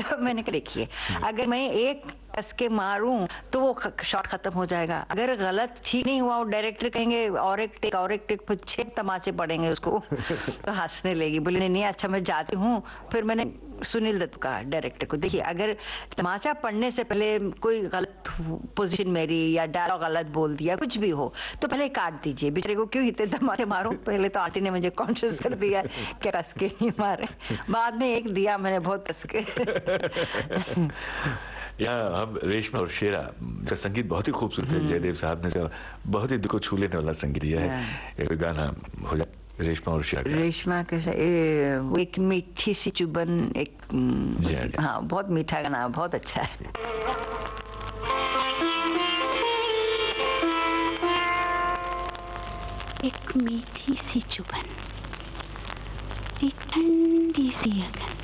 तो मैंने कहा देखिए, अगर मैं एक कस के मारूं तो वो शॉट खत्म हो जाएगा, अगर गलत ठीक नहीं हुआ वो डायरेक्टर कहेंगे और एक टेक फिर 6 तमाचे पड़ेंगे उसको तो हंसने लगी, बोले नहीं नहीं अच्छा मैं जाती हूँ। फिर मैंने सुनील दत्त का डायरेक्टर को, देखिए अगर तमाचा पड़ने से पहले कोई गलत पोजीशन मेरी या डायलॉग गलत बोल दिया कुछ भी हो तो पहले काट दीजिए, बेचारे को क्यों इतने तमाचे मारूं। पहले तो आंटी ने मुझे कॉन्शियस कर दिया कि कस के नहीं मारे, बाद में एक दिया मैंने बहुत कस के। यहाँ हम रेशमा और शेरा का संगीत बहुत ही खूबसूरत है। जयदेव साहब ने बहुत ही दिल को छू लेने वाला संगीत दिया है। एक गाना हो जाए रेशमा और शेरा। रेशमा के एक मीठी सी चुबन, एक हाँ बहुत मीठा गाना, बहुत अच्छा है। एक मीठी सी चुबन, एक ठंडी सी अगन,